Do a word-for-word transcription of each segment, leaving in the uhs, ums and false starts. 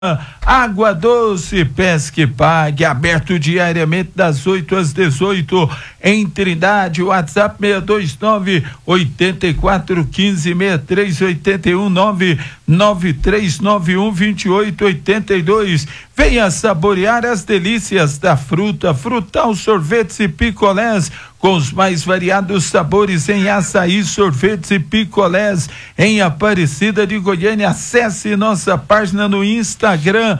Água Doce Pesque Pague, aberto diariamente das oito às dezoito em Trindade. WhatsApp seis dois nove, oito quatro um cinco, seis três oito um, nove nove três nove um, dois oito oito dois. Venha saborear as delícias da fruta, Frutal Sorvetes e Picolés, com os mais variados sabores em açaí, sorvetes e picolés em Aparecida de Goiânia. Acesse nossa página no Instagram,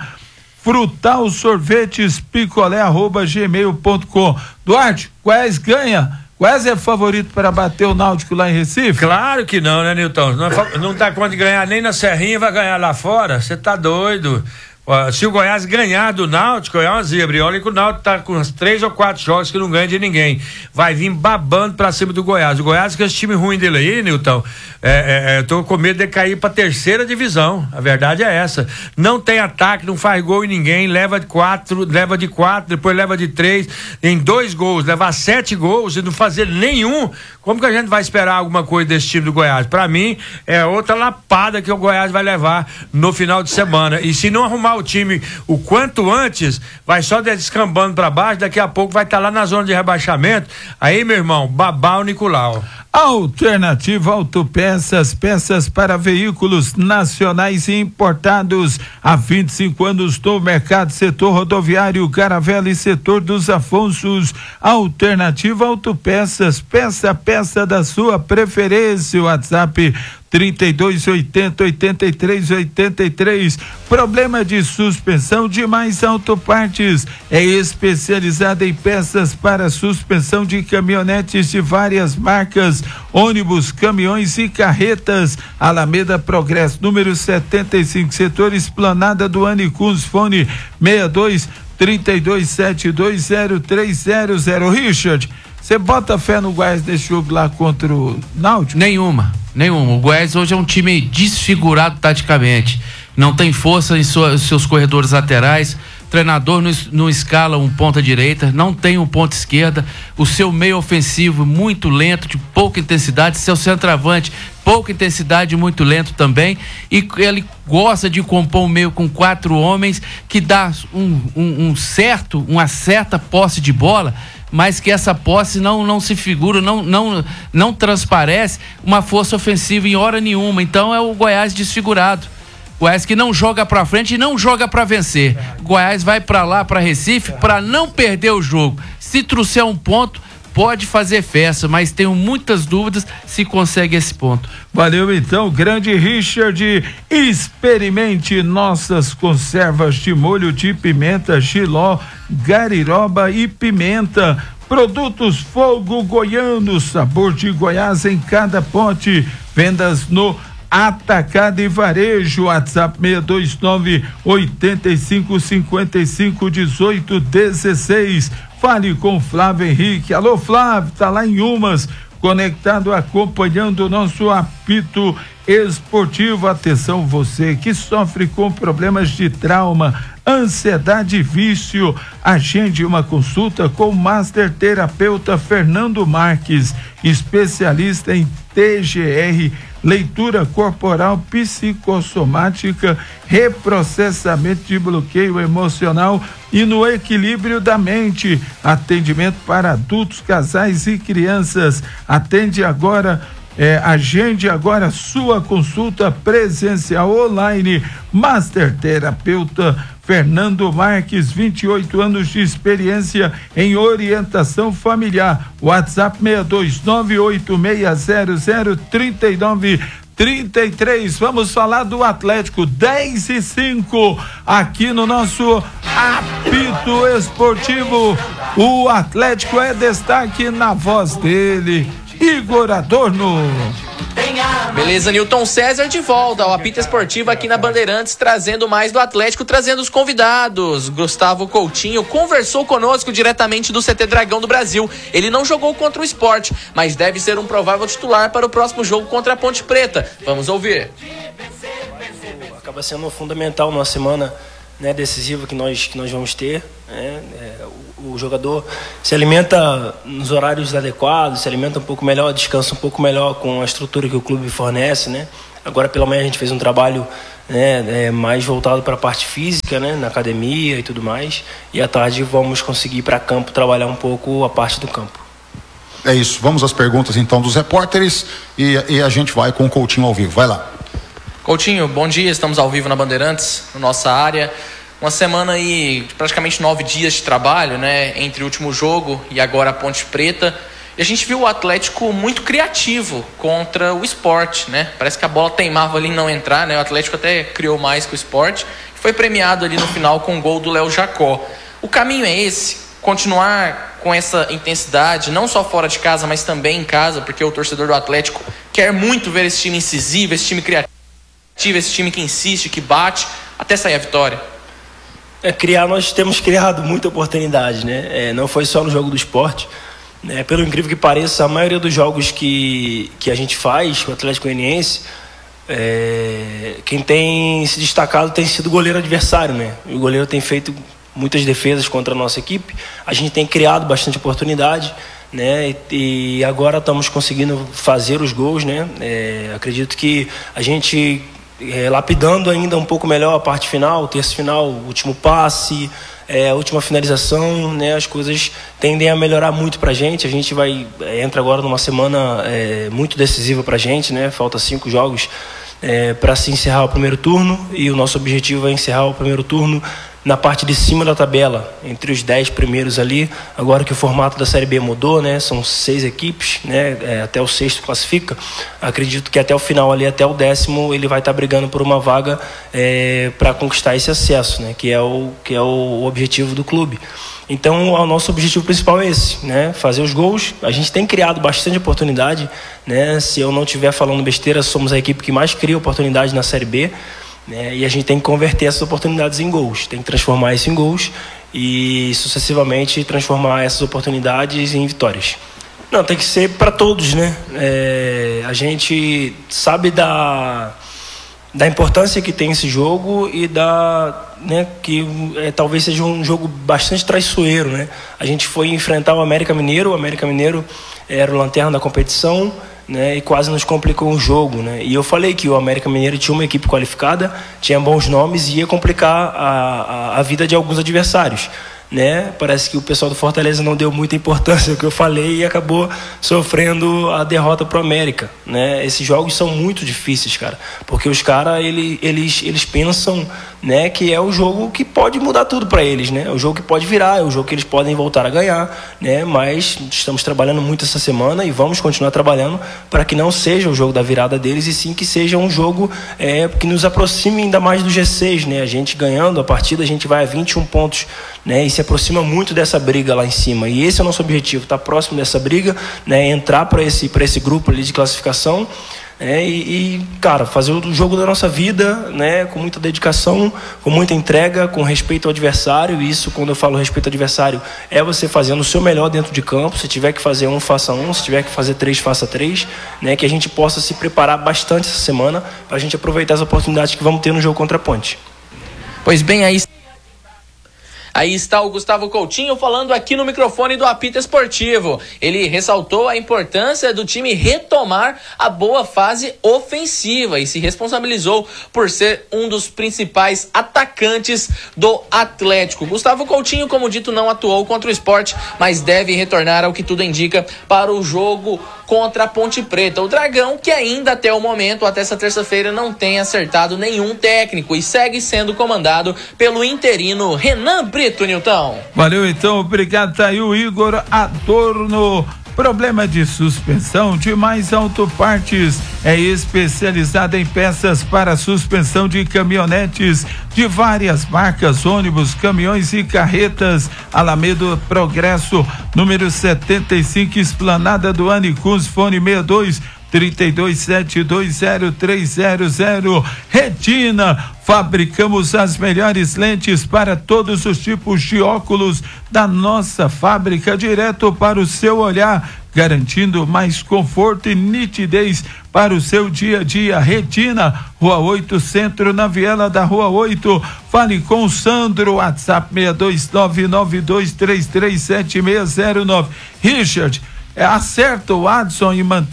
Frutal Sorvetes Picolé, arroba gmail ponto com. Duarte, Goiás ganha? Goiás é favorito para bater o Náutico lá em Recife? Claro que não, né, Nilton? Não, não dá conta de ganhar nem na Serrinha, vai ganhar lá fora? Você tá doido? Se o Goiás ganhar do Náutico, é uma zebra. E olha que o Náutico tá com uns três ou quatro jogos que não ganha de ninguém. Vai vir babando pra cima do Goiás. O Goiás, com esse time ruim dele aí, Nilton, é, é, eu tô com medo de cair pra terceira divisão. A verdade é essa. Não tem ataque, não faz gol em ninguém, leva de quatro, leva de quatro, depois leva de três, em dois gols, levar sete gols e não fazer nenhum. Como que a gente vai esperar alguma coisa desse time do Goiás? Pra mim, é outra lapada que o Goiás vai levar no final de semana. E se não arrumar o time o quanto antes, vai só descambando pra baixo, daqui a pouco vai estar tá lá na zona de rebaixamento. Aí, meu irmão, babá o Nicolau. Alternativa Autopeças, peças para veículos nacionais e importados. Há vinte e cinco anos no mercado, setor rodoviário, Caravela e setor dos Afonsos. Alternativa Autopeças, peça a peça da sua preferência. WhatsApp trinta e dois oitenta, oitenta e três oitenta e três. Problema de suspensão, Demais Autopartes é especializada em peças para suspensão de caminhonetes de várias marcas, ônibus, caminhões e carretas. Alameda Progresso, número setenta e cinco, setor Esplanada do Anicuns. Fone seis dois, trinta e dois setenta e dois, zero três zero zero. Richard, você bota fé no Goiás desse jogo lá contra o Náutico? Nenhuma, nenhuma. O Goiás hoje é um time desfigurado taticamente. Não tem força em sua, seus corredores laterais. O treinador não, não escala um ponta direita, não tem um ponta esquerda. O seu meio ofensivo muito lento, de pouca intensidade. Seu centroavante, pouca intensidade, muito lento também. E ele gosta de compor um meio com quatro homens, que dá um, um, um certo, uma certa posse de bola, mas que essa posse não, não se figura, não, não, não transparece uma força ofensiva em hora nenhuma. Então é o Goiás desfigurado. Goiás que não joga pra frente e não joga pra vencer. Goiás vai pra lá, pra Recife, pra não perder o jogo. Se trouxer um ponto, pode fazer festa, mas tenho muitas dúvidas se consegue esse ponto. Valeu então, grande Richard. Experimente nossas conservas de molho de pimenta, jiló, gariroba e pimenta. Produtos Fogo Goiano, sabor de Goiás em cada pote. Vendas no Atacado e Varejo. WhatsApp seis dois nove, oito cinco, cinco cinco, um oito um seis. Fale com Flávio Henrique. Alô, Flávio, tá lá em Umas, conectado, acompanhando o nosso apito esportivo. Atenção, você que sofre com problemas de trauma, ansiedade e vício, agende uma consulta com o Master Terapeuta Fernando Marques, especialista em T G R, leitura corporal psicossomática, reprocessamento de bloqueio emocional e no equilíbrio da mente. Atendimento para adultos, casais e crianças. Atende agora, é, agende agora sua consulta presencial online. Master Terapeuta Fernando Marques, vinte e oito anos de experiência em orientação familiar. WhatsApp seis dois nove, oito seis zero zero, três nove três três. Vamos falar do Atlético, dez e cinco aqui no nosso apito esportivo. O Atlético é destaque na voz dele, Igor Adorno. Beleza, Nilton César de volta ao apito esportivo aqui na Bandeirantes, trazendo mais do Atlético, trazendo os convidados. Gustavo Coutinho conversou conosco diretamente do C T Dragão do Brasil. Ele não jogou contra o Sport, mas deve ser um provável titular para o próximo jogo contra a Ponte Preta. Vamos ouvir. Acaba sendo fundamental numa semana, né, decisiva que nós, que nós vamos ter, né? É, o, o jogador se alimenta nos horários adequados, se alimenta um pouco melhor, descansa um pouco melhor com a estrutura que o clube fornece, né? Agora pela manhã a gente fez um trabalho né, é, mais voltado para a parte física, né, na academia e tudo mais. E à tarde vamos conseguir ir para campo trabalhar um pouco a parte do campo. É isso, vamos às perguntas então dos repórteres e, e a gente vai com o Coutinho ao vivo. Vai lá. Coutinho, bom dia, estamos ao vivo na Bandeirantes, na nossa área. Uma semana aí, praticamente nove dias de trabalho, né, entre o último jogo e agora a Ponte Preta. E a gente viu o Atlético muito criativo contra o Sport, né? Parece que a bola teimava ali em não entrar, né? O Atlético até criou mais que o Sport. Foi premiado ali no final com o gol do Léo Jacó. O caminho é esse? Continuar com essa intensidade, não só fora de casa, mas também em casa, porque o torcedor do Atlético quer muito ver esse time incisivo, esse time criativo, esse time que insiste, que bate, até sair a vitória. É, criar, nós temos criado muita oportunidade, né? É, não foi só no jogo do Sport. É, pelo incrível que pareça, a maioria dos jogos que, que a gente faz, o Atlético Goianiense, é, quem tem se destacado tem sido o goleiro adversário, né? O goleiro tem feito muitas defesas contra a nossa equipe, a gente tem criado bastante oportunidade, né? E, e agora estamos conseguindo fazer os gols, né? É, acredito que a gente, é, lapidando ainda um pouco melhor a parte final, o terço final, o último passe, É, a última finalização, né, as coisas tendem a melhorar muito pra gente. A gente vai é, entra agora numa semana é, muito decisiva pra gente, né? Falta cinco jogos é, para se encerrar o primeiro turno, e o nosso objetivo é encerrar o primeiro turno na parte de cima da tabela, entre os dez primeiros ali. Agora que o formato da Série B mudou, né? São seis equipes, né? É, até o sexto classifica. Acredito que até o final ali, até o décimo, ele vai estar tá brigando por uma vaga é, para conquistar esse acesso, né? Que é o que é o objetivo do clube. Então, o nosso objetivo principal é esse, né? Fazer os gols. A gente tem criado bastante oportunidade, né? Se eu não estiver falando besteira, somos a equipe que mais cria oportunidade na Série B. Né? E a gente tem que converter essas oportunidades em gols, tem que transformar isso em gols e sucessivamente transformar essas oportunidades em vitórias. Não, tem que ser para todos, né? É, a gente sabe da, da importância que tem esse jogo e da, né, que é, talvez seja um jogo bastante traiçoeiro, né? A gente foi enfrentar o América Mineiro, o América Mineiro era o lanterna da competição, né, e quase nos complicou o jogo, né? E eu falei que o América Mineiro tinha uma equipe qualificada, tinha bons nomes e ia complicar a, a, a vida de alguns adversários, né? Parece que o pessoal do Fortaleza não deu muita importância ao que eu falei e acabou sofrendo a derrota pro América, né? Esses jogos são muito difíceis, cara, porque os caras ele, eles, eles pensam, né, que é o jogo que pode mudar tudo para eles, né? É o jogo que pode virar, é o jogo que eles podem voltar a ganhar, né? Mas estamos trabalhando muito essa semana e vamos continuar trabalhando para que não seja o jogo da virada deles, e sim que seja um jogo é, que nos aproxime ainda mais do G seis, né? A gente ganhando a partida, a gente vai a vinte e um pontos, né? E se aproxima muito dessa briga lá em cima. E esse é o nosso objetivo, estar tá próximo dessa briga, né? Entrar para esse, para esse grupo ali de classificação. É, e, e, cara, fazer o jogo da nossa vida, né, com muita dedicação, com muita entrega, com respeito ao adversário. E isso, quando eu falo respeito ao adversário, é você fazendo o seu melhor dentro de campo. Se tiver que fazer um, faça um. Se tiver que fazer três, faça três, né, que a gente possa se preparar bastante essa semana para a gente aproveitar as oportunidades que vamos ter no jogo contra a Ponte. Pois bem, aí Aí está o Gustavo Coutinho falando aqui no microfone do Apito Esportivo. Ele ressaltou a importância do time retomar a boa fase ofensiva e se responsabilizou por ser um dos principais atacantes do Atlético. Gustavo Coutinho, como dito, não atuou contra o Sport, mas deve retornar, ao que tudo indica, para o jogo contra a Ponte Preta. O Dragão, que ainda até o momento, até essa terça-feira, não tem acertado nenhum técnico e segue sendo comandado pelo interino Renan Brito, Nilton. Valeu, então, obrigado. Tá aí o Igor Adorno. Problema de suspensão de Mais Auto Partes, é especializada em peças para suspensão de caminhonetes de várias marcas, ônibus, caminhões e carretas. Alamedo Progresso, número setenta e cinco, Esplanada do Anicuns, fone sessenta e dois, trinta e dois, setenta e dois, zero três zero zero. Retina, fabricamos as melhores lentes para todos os tipos de óculos da nossa fábrica, direto para o seu olhar, garantindo mais conforto e nitidez para o seu dia a dia. Retina, Rua oito Centro, na Viela da Rua oito. Fale com o Sandro, WhatsApp seis dois nove nove dois três três sete seis zero nove. Richard, é, acerta o Adson em manter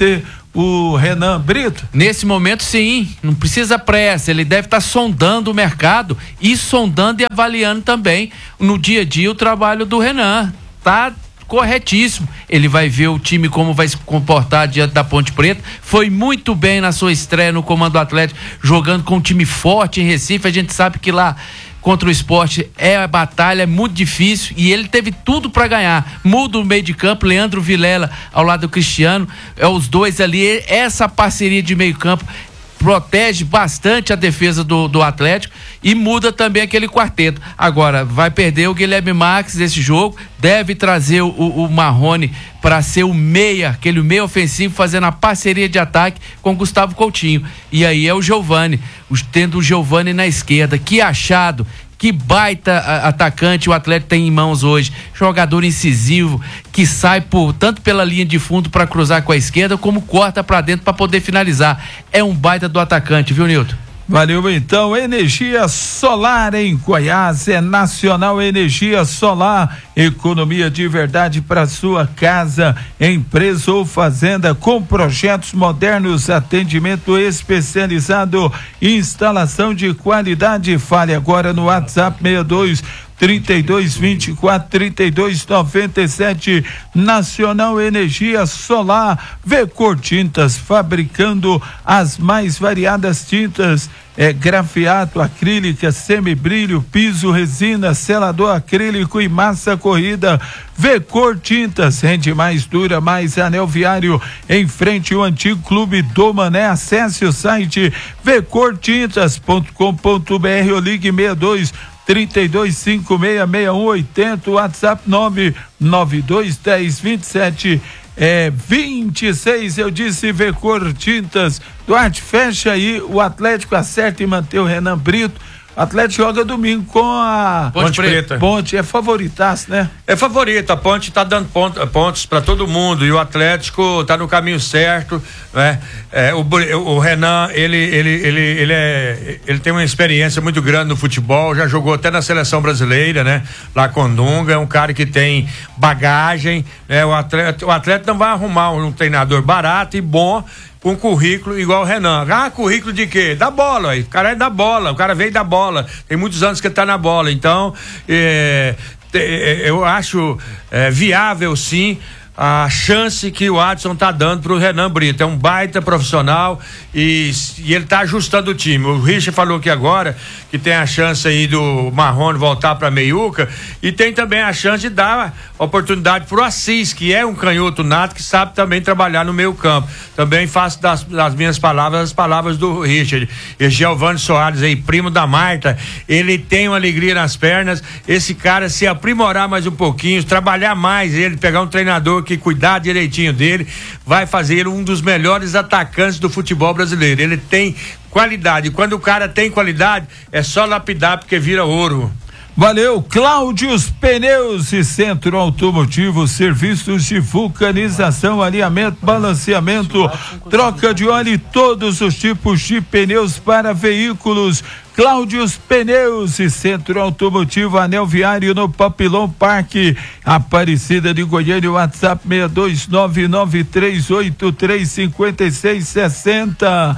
o Renan Brito? Nesse momento, sim. Não precisa pressa. Ele deve estar sondando o mercado e sondando e avaliando também no dia a dia o trabalho do Renan. Tá corretíssimo. Ele vai ver o time como vai se comportar diante da Ponte Preta. Foi muito bem na sua estreia no Comando Atlético, jogando com um time forte em Recife. A gente sabe que lá contra o Sport é a batalha, é muito difícil e ele teve tudo para ganhar. Muda o meio de campo, Leandro Vilela ao lado do Cristiano, é os dois ali, essa parceria de meio campo protege bastante a defesa do, do Atlético e muda também aquele quarteto. Agora, vai perder o Guilherme Marques desse jogo, deve trazer o, o Marrone para ser o meia, aquele meia ofensivo, fazendo a parceria de ataque com o Gustavo Coutinho. E aí é o Giovani, tendo o Giovani na esquerda. Que achado, que baita atacante o Atlético tem em mãos hoje. Jogador incisivo, que sai por, tanto pela linha de fundo para cruzar com a esquerda, como corta para dentro para poder finalizar. É um baita do atacante, viu, Nilton? Valeu, então. Energia solar em Goiás é Nacional Energia Solar, economia de verdade para sua casa, empresa ou fazenda, com projetos modernos, atendimento especializado, instalação de qualidade. Fale agora no WhatsApp seis dois trinta e dois, vinte e quatro, trinta e dois, noventa e sete. Nacional Energia Solar, Vecor Tintas, fabricando as mais variadas tintas, é grafiato, acrílica, semibrilho, piso, resina, selador acrílico e massa corrida. Vecor Tintas, rende mais, dura mais. Anel Viário, em frente ao antigo Clube do Mané. Acesse o site vecor tintas ponto com ponto br ou ligue seis dois trinta e dois, cinquenta e seis, sessenta e um oitenta, WhatsApp nove nove dois dez, vinte e sete, é, vinte e seis. Eu disse Vecor Tintas. Duarte, fecha aí, o Atlético acerta e mantém o Renan Brito. O Atlético joga domingo com a Ponte, Ponte Preta. Ponte é favoritaço, né? É favorita, a Ponte tá dando pontos, pontos para todo mundo e o Atlético tá no caminho certo, né? É, o, o Renan, ele, ele, ele, ele, é, ele tem uma experiência muito grande no futebol, já jogou até na seleção brasileira, né? Lá com Dunga, é um cara que tem bagagem, né? O atleta, o atleta não vai arrumar um treinador barato e bom, com currículo igual o Renan. Ah, currículo de quê? Da bola, o cara é da bola, o cara veio da bola, tem muitos anos que ele tá na bola, então é, eu acho é, viável sim a chance que o Adson tá dando pro Renan Brito. É um baita profissional e, e ele tá ajustando o time. O Richard falou aqui agora que tem a chance aí do Marrone voltar pra meiuca e tem também a chance de dar oportunidade pro Assis, que é um canhoto nato que sabe também trabalhar no meio campo. Também faço das, das minhas palavras as palavras do Richard. E Giovani Soares aí, primo da Marta, ele tem uma alegria nas pernas. Esse cara se aprimorar mais um pouquinho, trabalhar mais ele, pegar um treinador que cuidar direitinho dele, vai fazer ele um dos melhores atacantes do futebol brasileiro. Ele tem qualidade. Quando o cara tem qualidade, é só lapidar porque vira ouro. Valeu, Cláudios Pneus e Centro Automotivo, serviços de vulcanização, alinhamento, balanceamento, troca de óleo e todos os tipos de pneus para veículos. Cláudios Pneus e Centro Automotivo, Anel Viário no Papilão Parque, Aparecida de Goiânia, WhatsApp seis dois nove nove três oito três cinco seis seis zero.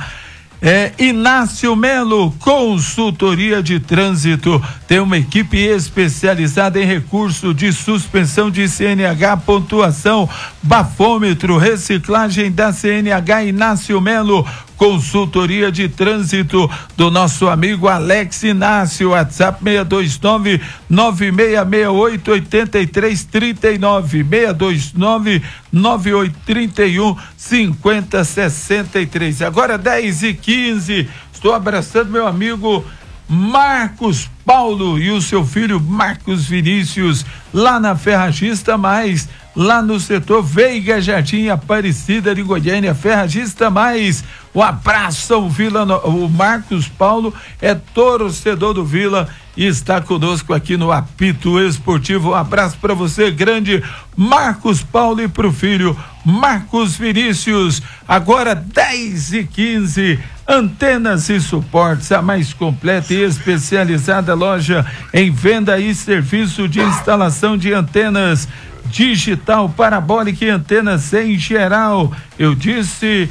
É, Inácio Melo, consultoria de trânsito, tem uma equipe especializada em recurso de suspensão de C N H, pontuação, bafômetro, reciclagem da C N H. Inácio Melo, consultoria de trânsito do nosso amigo Alex Inácio, WhatsApp seis dois nove nove seis seis oito oito três três nove, seis dois nove nove oito três um cinco zero seis três. Agora dez e quinze, estou abraçando meu amigo Marcos Paulo e o seu filho Marcos Vinícius, lá na Ferragista Mais, lá no setor Veiga Jardim, Aparecida de Goiânia. Ferragista Mais, um abraço ao Vila. O Marcos Paulo é torcedor do Vila e está conosco aqui no Apito Esportivo. Um abraço para você, grande Marcos Paulo, e para o filho Marcos Vinícius. Agora dez e quinze, Antenas e Suportes, a mais completa e especializada loja em venda e serviço de instalação de antenas digital, parabólica e antenas em geral. Eu disse,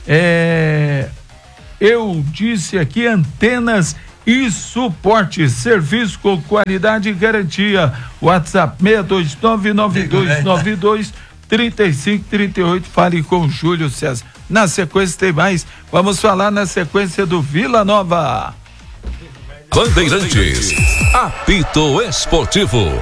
é, eu disse aqui antenas e suporte, serviço com qualidade e garantia. WhatsApp seis dois nove nove dois nove dois três cinco três oito. Fale com o Júlio César. Na sequência tem mais. Vamos falar na sequência do Vila Nova. Bandeirantes, apito esportivo.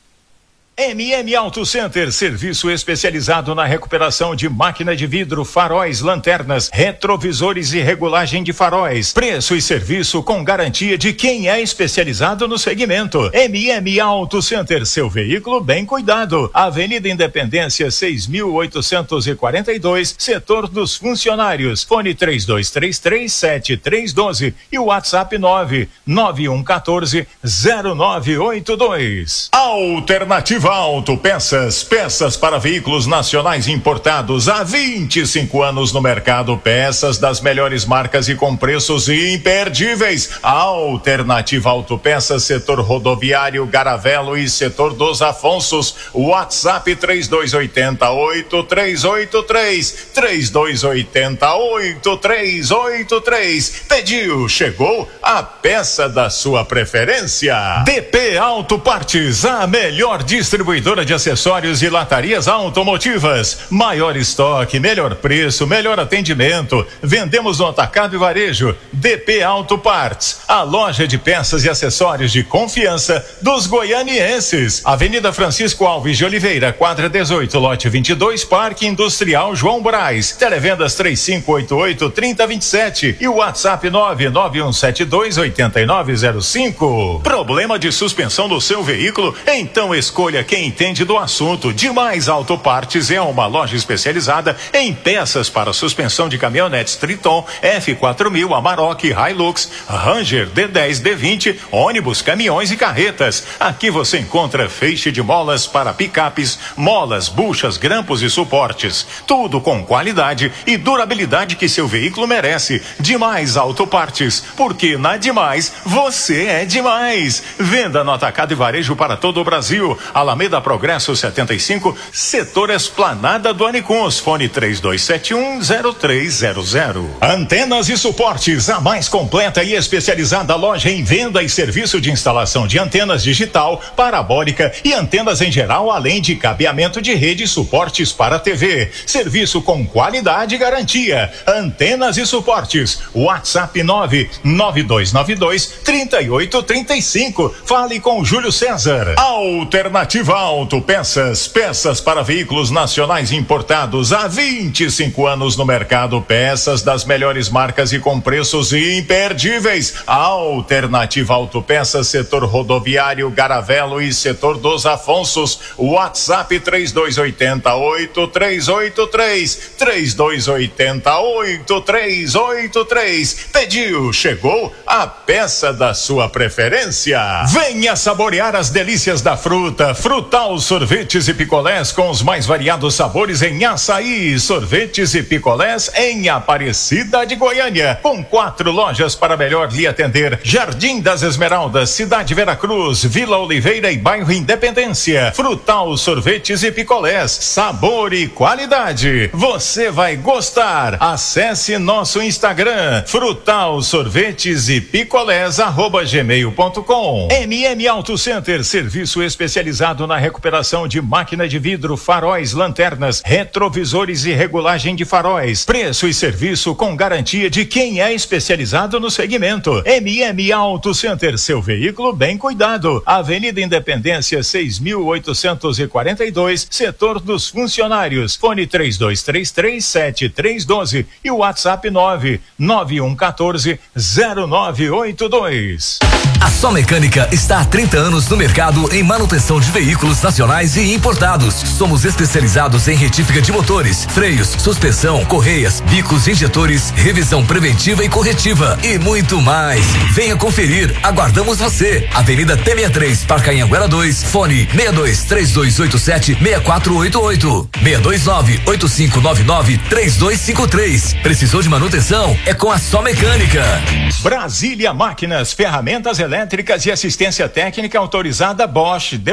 M M Auto Center, serviço especializado na recuperação de máquina de vidro, faróis, lanternas, retrovisores e regulagem de faróis. Preço e serviço com garantia de quem é especializado no segmento. M M Auto Center, seu veículo bem cuidado. Avenida Independência seis mil oitocentos e quarenta e dois, setor dos funcionários. Fone três dois três três sete três um dois e o WhatsApp nove nove um um quatro zero nove oito dois. Alternativa Autopeças, peças para veículos nacionais importados há vinte e cinco anos no mercado, peças das melhores marcas e com preços imperdíveis. Alternativa Autopeças, setor rodoviário, Garavelo e setor dos Afonsos. WhatsApp três dois oito oito três oito três, três dois oito oito três oito três. Pediu, chegou a peça da sua preferência. D P Auto Partes, a melhor distribuição Distribuidora de acessórios e latarias automotivas. Maior estoque, melhor preço, melhor atendimento. Vendemos no atacado e varejo. D P Auto Parts, a loja de peças e acessórios de confiança dos goianienses. Avenida Francisco Alves de Oliveira, quadra dezoito, lote vinte e dois, Parque Industrial João Braz. Televendas três cinco oito oito, três zero dois sete e o WhatsApp nove nove um sete dois oito nove zero cinco. Problema de suspensão do seu veículo? Então escolha quem entende do assunto. Demais Autopartes é uma loja especializada em peças para suspensão de caminhonetes Triton, F quatro mil, Amarok, Hilux, Ranger, D dez, D vinte, ônibus, caminhões e carretas. Aqui você encontra feixe de molas para picapes, molas, buchas, grampos e suportes. Tudo com qualidade e durabilidade que seu veículo merece. Demais Autopartes, porque na Demais você é demais. Venda no atacado e varejo para todo o Brasil. Alameda Progresso setenta e cinco, setor Esplanada do Anicuns, fone três dois sete um zero três zero zero. Antenas e suportes, a mais completa e especializada loja em venda e serviço de instalação de antenas digital, parabólica e antenas em geral, além de cabeamento de rede e suportes para T V. Serviço com qualidade e garantia. Antenas e suportes, WhatsApp nove nove dois nove dois, três oito três cinco. Fale com Júlio César. Alternativa Autopeças, peças para veículos nacionais importados há vinte e cinco anos no mercado, peças das melhores marcas e com preços imperdíveis. Alternativa Autopeças, setor rodoviário, Garavelo e setor dos Afonsos. WhatsApp três dois oito oito três oito três, três dois oito oito três oito três. Pediu, chegou a peça da sua preferência. Venha saborear as delícias da fruta. Frutal Sorvetes e Picolés com os mais variados sabores em açaí. Sorvetes e picolés em Aparecida de Goiânia, com quatro lojas para melhor lhe atender: Jardim das Esmeraldas, Cidade Veracruz, Vila Oliveira e Bairro Independência. Frutal Sorvetes e Picolés, sabor e qualidade. Você vai gostar. Acesse nosso Instagram, Frutal Sorvetes e Picolés arroba gmail ponto com. M M Auto Center, serviço especializado na recuperação de máquina de vidro, faróis, lanternas, retrovisores e regulagem de faróis. Preço e serviço com garantia de quem é especializado no segmento. M M Auto Center, seu veículo bem cuidado. Avenida Independência seis mil oitocentos e quarenta e dois, setor dos funcionários. Fone três dois três três sete três um dois e o WhatsApp nove nove um um quatro zero nove oito dois. A Só Mecânica está há trinta anos no mercado em manutenção de veículos nacionais e importados. Somos especializados em retífica de motores, freios, suspensão, correias, bicos, injetores, revisão preventiva e corretiva e muito mais. Venha conferir, aguardamos você. Avenida T sessenta e três, Parque Anhanguera dois, fone seis dois três dois oito sete seis quatro oito oito, seis dois nove oito cinco nove nove três dois cinco três. Precisou de manutenção? É com a Só Mecânica. Brasília Máquinas, ferramentas elétricas e assistência técnica autorizada Bosch, DeWalt,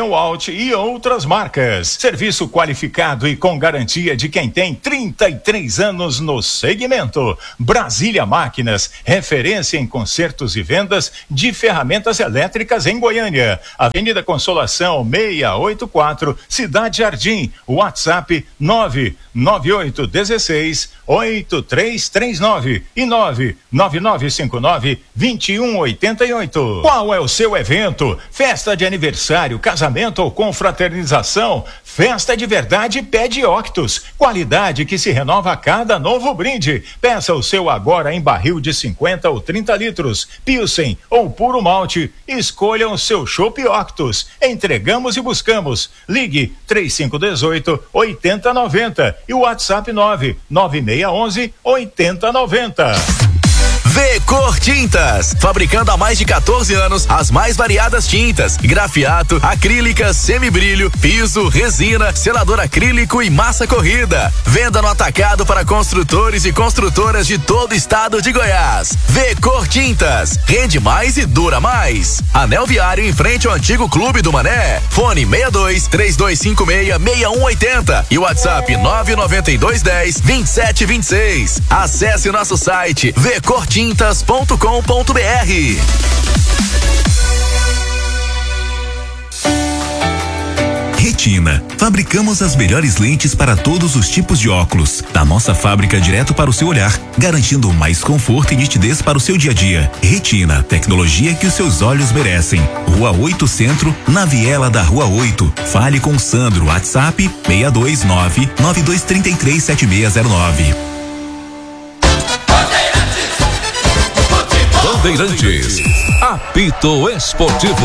Forte e outras marcas. Serviço qualificado e com garantia de quem tem trinta e três anos no segmento. Brasília Máquinas, referência em consertos e vendas de ferramentas elétricas em Goiânia. Avenida Consolação seiscentos e oitenta e quatro, Cidade Jardim. WhatsApp nove nove oito um seis oito três três nove e nove nove nove cinco nove dois um oito oito. Qual é o seu evento? Festa de aniversário, casamento ou confraternização? Festa de verdade pede Octus. Qualidade que se renova a cada novo brinde. Peça o seu agora em barril de cinquenta ou trinta litros. Pilsen ou puro malte. Escolha o seu chopp Octus. Entregamos e buscamos. Ligue três cinco um oito oito zero nove zero e o WhatsApp nove nove seis um um oito zero nove zero. V-Cor Tintas, fabricando há mais de quatorze anos as mais variadas tintas, grafiato, acrílicas, semibrilho, piso, resina, selador acrílico e massa corrida. Venda no atacado para construtores e construtoras de todo o estado de Goiás. V-Cor Tintas, rende mais e dura mais. Anel Viário em frente ao antigo Clube do Mané. Fone seis dois três dois cinco seis seis um oito zero e WhatsApp nove nove dois um zero vinte e sete vinte e seis. Acesse nosso site v cor tintas ponto com ponto b r. Retina. Fabricamos as melhores lentes para todos os tipos de óculos. Da nossa fábrica direto para o seu olhar, garantindo mais conforto e nitidez para o seu dia a dia. Retina, tecnologia que os seus olhos merecem. Rua oito Centro, na viela da Rua oito. Fale com Sandro, WhatsApp seis dois nove nove dois três três sete seis zero nove. Bandeirantes, apito esportivo.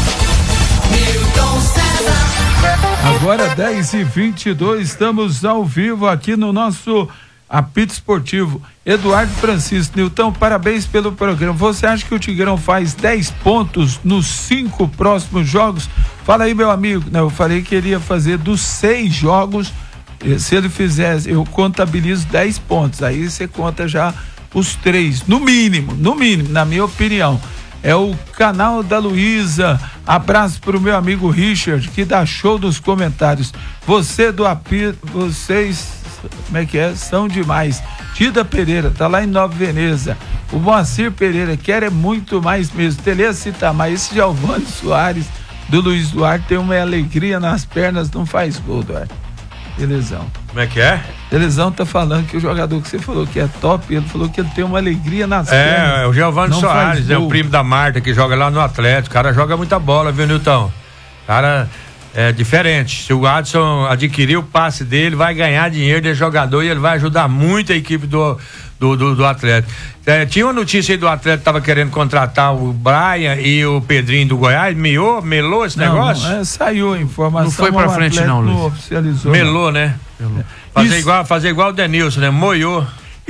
Agora dez e vinte e dois, estamos ao vivo aqui no nosso apito esportivo. Eduardo Francisco, Nilton, parabéns pelo programa. Você acha que o Tigrão faz dez pontos nos cinco próximos jogos? Fala aí, meu amigo. Não, eu falei que ele ia fazer dos seis jogos. Se ele fizesse, eu contabilizo dez pontos. Aí você conta já os três, no mínimo, no mínimo, na minha opinião. É o canal da Luísa. Abraço pro meu amigo Richard, que dá show dos comentários. Você do apito, vocês, como é que é? São demais. Tida Pereira, tá lá em Nova Veneza. O Moacir Pereira, quer é muito mais mesmo. Telê citar, mas esse Giovanni Soares do Luiz Duarte tem uma alegria nas pernas, não faz gol, Duarte. Telezão. Como é que é? Telezão tá falando que o jogador que você falou que é top, ele falou que ele tem uma alegria nas é, pernas. É, o Giovanni Soares, é o primo da Marta, que joga lá no Atlético. O cara joga muita bola, viu, Nilton? O cara é diferente. Se o Adson adquirir o passe dele, vai ganhar dinheiro de jogador e ele vai ajudar muito a equipe do, do, do, do Atlético. É, tinha uma notícia aí do Atlético que tava querendo contratar o Brian e o Pedrinho do Goiás. Melou, melou esse não, negócio? Não, é, saiu a informação. Não foi pra frente não, Luiz. Não oficializou. Melou, né? Melou. Fazer igual, fazer igual o Denilson, né? Moiou.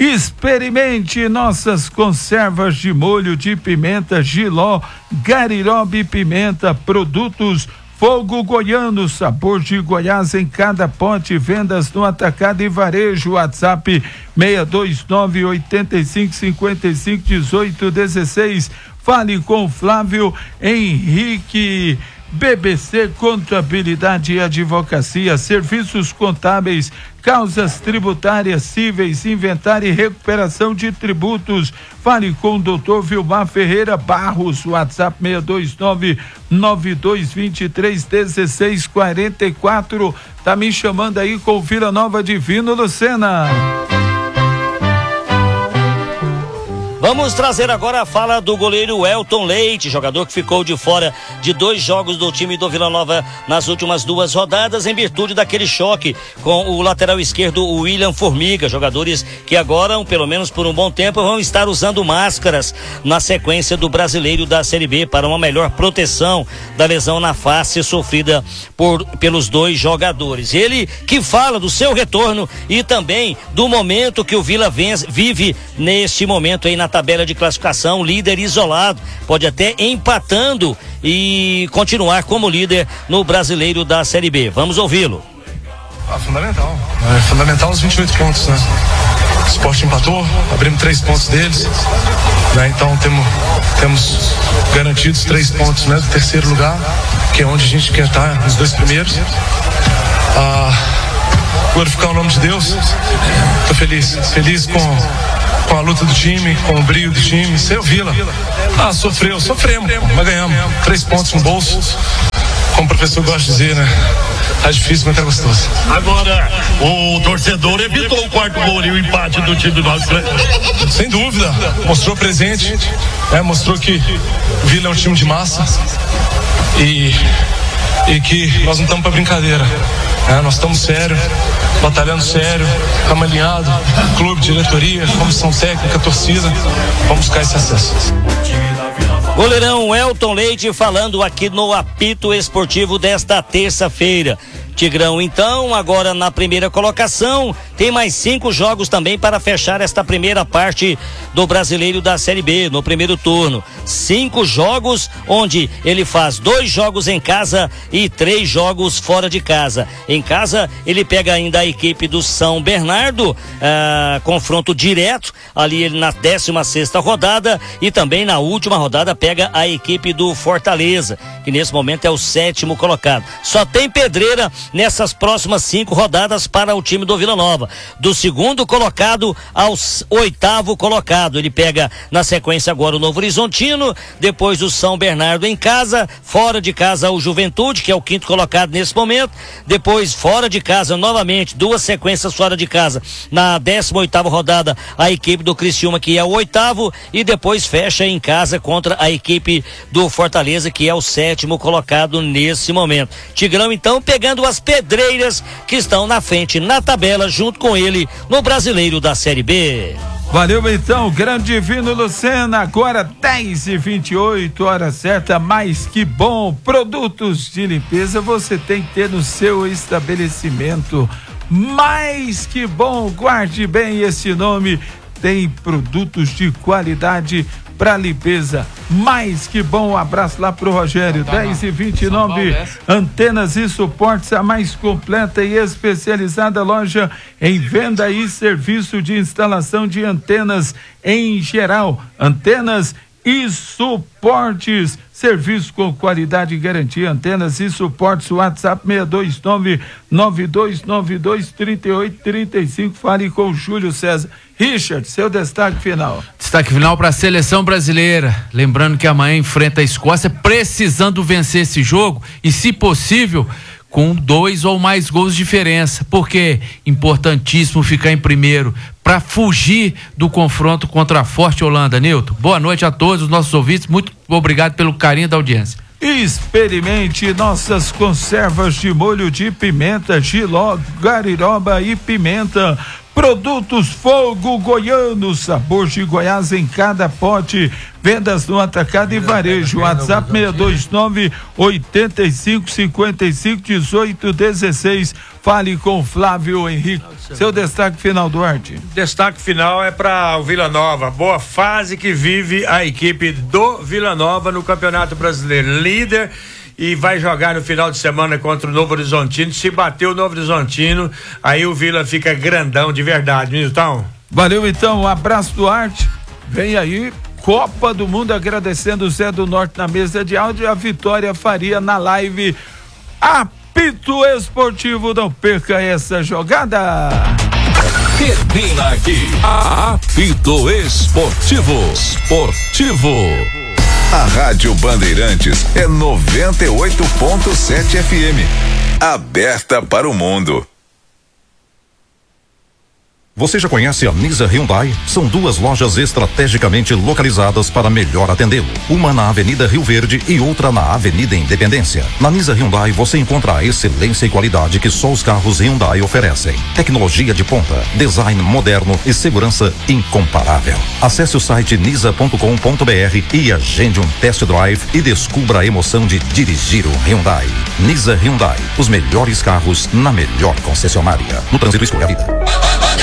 Experimente nossas conservas de molho de pimenta Giló, Gariroba e pimenta, produtos Fogo Goiano, sabor de Goiás em cada pote, vendas no atacado e varejo. WhatsApp seis dois nove oito cinco cinco cinco um oito um seis. Fale com Flávio Henrique. B B C Contabilidade e Advocacia, serviços contábeis, causas tributárias, cíveis, inventário e recuperação de tributos. Fale com o doutor Vilmar Ferreira Barros, WhatsApp seis dois nove nove dois dois três um seis quatro quatro. Tá me chamando aí com Vila Nova Divino, Lucena. Vamos trazer agora a fala do goleiro Elton Leite, jogador que ficou de fora de dois jogos do time do Vila Nova nas últimas duas rodadas, em virtude daquele choque com o lateral esquerdo, o William Formiga. Jogadores que agora, pelo menos por um bom tempo, vão estar usando máscaras na sequência do Brasileiro da Série B para uma melhor proteção da lesão na face sofrida por, pelos dois jogadores. Ele que fala do seu retorno e também do momento que o Vila vence, vive neste momento aí na tabela de classificação, líder isolado, pode até empatando e continuar como líder no Brasileiro da Série B. Vamos ouvi-lo. Ah, fundamental. É fundamental os vinte e oito pontos, né? O Sport empatou, abrimos três pontos deles, né? Então temos, temos garantidos três pontos, né? Do terceiro lugar. que é onde a gente quer estar, nos dois primeiros. Ah, glorificar o nome de Deus. Tô feliz, feliz com, com a luta do time, com o brilho do time. Você é o Vila. Ah, sofreu, sofremos, mas ganhamos. Três pontos no bolso. Como o professor gosta de dizer, né? Tá difícil, mas tá gostoso. Agora, o torcedor evitou o quarto gol e o empate do time nosso, né? Sem dúvida, mostrou presente, né? Mostrou que o Vila é um time de massa e, e que nós não estamos pra brincadeira, né? Nós estamos sério, batalhando sério, estamos alinhados, clube, diretoria, comissão técnica, torcida, vamos buscar esse acesso. Goleirão Elton Leite falando aqui no apito esportivo desta terça-feira. Tigrão, então, agora na primeira colocação, tem mais cinco jogos também para fechar esta primeira parte do Brasileiro da Série B, no primeiro turno. Cinco jogos, onde ele faz dois jogos em casa e três jogos fora de casa. Em casa, ele pega ainda a equipe do São Bernardo, ah, confronto direto, ali ele na décima sexta rodada, e também na última rodada pega a equipe do Fortaleza, que nesse momento é o sétimo colocado. Só tem pedreira nessas próximas cinco rodadas para o time do Vila Nova, do segundo colocado ao oitavo colocado. Ele pega na sequência agora o Novo Horizontino, depois o São Bernardo em casa, fora de casa o Juventude, que é o quinto colocado nesse momento, depois fora de casa novamente, duas sequências fora de casa, na décima oitava rodada a equipe do Criciúma, que é o oitavo, e depois fecha em casa contra a equipe do Fortaleza, que é o sétimo colocado nesse momento. Tigrão então pegando as pedreiras que estão na frente na tabela junto com ele no Brasileiro da Série B. Valeu então, grande Vino Lucena, agora dez e vinte e oito, hora certa, mais que bom, produtos de limpeza você tem que ter no seu estabelecimento, mais que bom, guarde bem esse nome, tem produtos de qualidade para limpeza, mais que bom. Um abraço lá pro Rogério. dez e vinte e nove, antenas e suportes, a mais completa e especializada loja em venda e serviço de instalação de antenas em geral, antenas e suportes, serviço com qualidade e garantia, antenas e suportes. WhatsApp seis dois nove, nove dois nove dois, três oito três cinco. Fale com o Júlio César. Richard, seu destaque final. Destaque final para a seleção brasileira. Lembrando que amanhã enfrenta a Escócia, precisando vencer esse jogo e, se possível, com dois ou mais gols de diferença, porque importantíssimo ficar em primeiro para fugir do confronto contra a forte Holanda. Nilton, boa noite a todos os nossos ouvintes, muito obrigado pelo carinho da audiência. Experimente nossas conservas de molho de pimenta, jiló, gariroba e pimenta. Produtos Fogo Goiano, sabor de Goiás em cada pote. Vendas no atacado e varejo. WhatsApp seis dois nove, oito cinco, cinco cinco, um oito um seis. Fale com Flávio Henrique. Seu destaque final, Duarte. Destaque final é para o Vila Nova. Boa fase que vive a equipe do Vila Nova no Campeonato Brasileiro. Líder. E vai jogar no final de semana contra o Novo Horizontino. Se bater o Novo Horizontino, aí o Vila fica grandão de verdade, Milton. Valeu então, um abraço, Duarte. Vem aí, Copa do Mundo, agradecendo o Zé do Norte na mesa de áudio e a Vitória Faria na live. Apito Esportivo, não perca essa jogada. Termina aqui, Apito Esportivo. Esportivo. A Rádio Bandeirantes é noventa e oito ponto sete F M. Aberta para o mundo. Você já conhece a Nisa Hyundai? São duas lojas estrategicamente localizadas para melhor atendê-lo. Uma na Avenida Rio Verde e outra na Avenida Independência. Na Nisa Hyundai você encontra a excelência e qualidade que só os carros Hyundai oferecem. Tecnologia de ponta, design moderno e segurança incomparável. Acesse o site nisa ponto com ponto b r e agende um test drive e descubra a emoção de dirigir um Hyundai. Nisa Hyundai, os melhores carros na melhor concessionária. No trânsito, escolha a vida.